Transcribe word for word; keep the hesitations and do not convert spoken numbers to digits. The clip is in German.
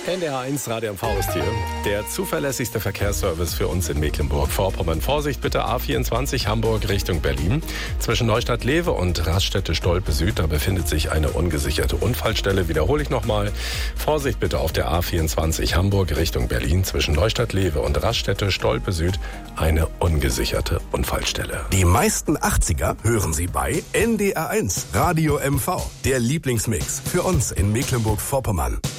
N D R eins Radio M V ist hier. Der zuverlässigste Verkehrsservice für uns in Mecklenburg-Vorpommern. Vorsicht bitte, A vierundzwanzig Hamburg Richtung Berlin. Zwischen Neustadt-Lewe und Raststätte-Stolpe Süd, da befindet sich eine ungesicherte Unfallstelle. Wiederhole ich nochmal. Vorsicht bitte auf der A vierundzwanzig Hamburg Richtung Berlin. Zwischen Neustadt-Lewe und Raststätte-Stolpe Süd eine ungesicherte Unfallstelle. Die meisten achtziger hören Sie bei N D R eins Radio M V. Der Lieblingsmix für uns in Mecklenburg-Vorpommern.